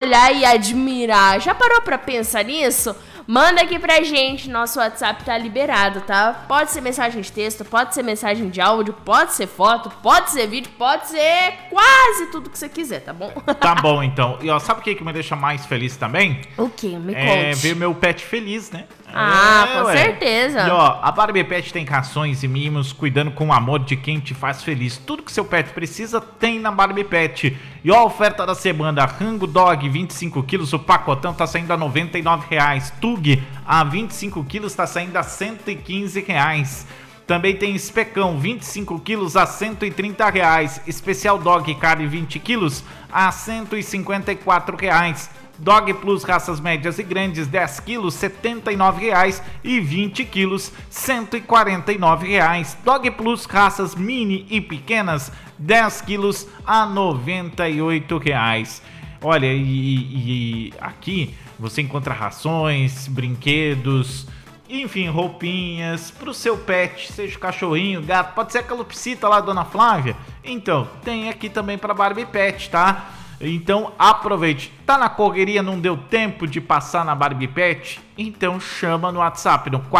olhar e admirar. Já parou pra pensar nisso? Manda aqui pra gente, nosso WhatsApp tá liberado, tá? Pode ser mensagem de texto, pode ser mensagem de áudio, pode ser foto, pode ser vídeo, pode ser quase tudo que você quiser, tá bom? Tá bom, então. E ó, sabe o que me deixa mais feliz também? O quê? Me conte. É ver meu pet feliz, né? Com certeza. E ó, a Barbie Pet tem rações e mimos, cuidando com o amor de quem te faz feliz. Tudo que seu pet precisa tem na Barbie Pet. E ó, a oferta da semana, Rango Dog 25 quilos, o pacotão tá saindo a R$ 99,00. Tug a 25 quilos tá saindo a R$ 115,00. Também tem especão 25 quilos a R$ 130,00. Especial Dog Carne 20 quilos a R$ 154,00. Dog Plus raças médias e grandes 10 quilos R$ 79,00 e 20 quilos R$ 149,00. Dog Plus raças mini e pequenas 10 quilos a R$ 98,00. Olha, e aqui você encontra rações, brinquedos, enfim, roupinhas pro seu pet, seja o cachorrinho, gato, pode ser a calopsita lá, dona Flávia. Então, tem aqui também para Barbie Pet, tá? Então aproveite. Tá na correria, não deu tempo de passar na Barbie Pet? Então chama no WhatsApp no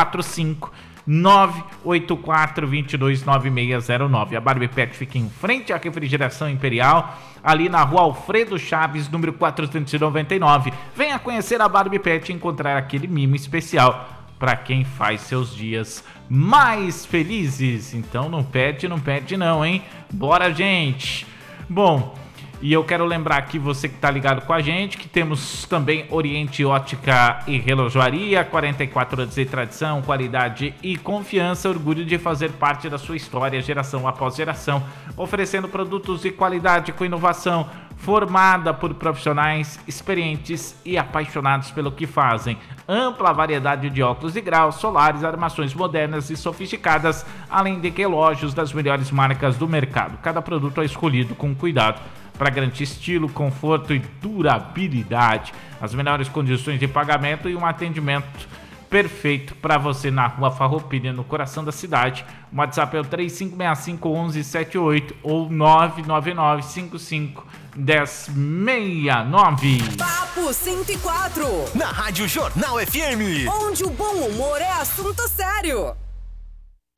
45984229609. A Barbie Pet fica em frente à Refrigeração Imperial, ali na rua Alfredo Chaves, número 499. Venha conhecer a Barbie Pet e encontrar aquele mimo especial para quem faz seus dias mais felizes. Então não perde não, hein? Bora, gente! Bom, e eu quero lembrar aqui, você que está ligado com a gente, que temos também Oriente Ótica e Relojoaria, 44 anos de tradição, qualidade e confiança, orgulho de fazer parte da sua história, geração após geração, oferecendo produtos de qualidade com inovação, formada por profissionais experientes e apaixonados pelo que fazem. Ampla variedade de óculos de grau, solares, armações modernas e sofisticadas, além de relógios das melhores marcas do mercado. Cada produto é escolhido com cuidado para garantir estilo, conforto e durabilidade. As melhores condições de pagamento e um atendimento perfeito para você na Rua Farroupilha, no coração da cidade. O WhatsApp é o 35651178 ou 999551069. Papo 104, na Rádio Jornal FM, onde o bom humor é assunto sério.